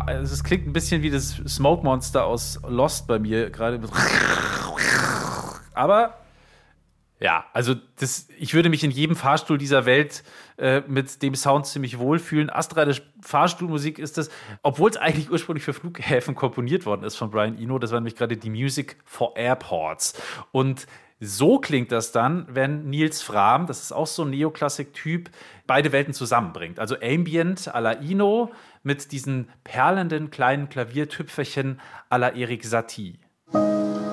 Also es klingt ein bisschen wie das Smoke Monster aus Lost bei mir gerade. Aber ja, also ich würde mich in jedem Fahrstuhl dieser Welt mit dem Sound ziemlich wohlfühlen. Astrale Fahrstuhlmusik ist das, obwohl es eigentlich ursprünglich für Flughäfen komponiert worden ist von Brian Eno. Das war nämlich gerade die Music for Airports. Und so klingt das dann, wenn Nils Frahm, das ist auch so ein Neoklassik-Typ, beide Welten zusammenbringt. Also Ambient à la Eno mit diesen perlenden kleinen Klaviertüpferchen à la Erik Satie.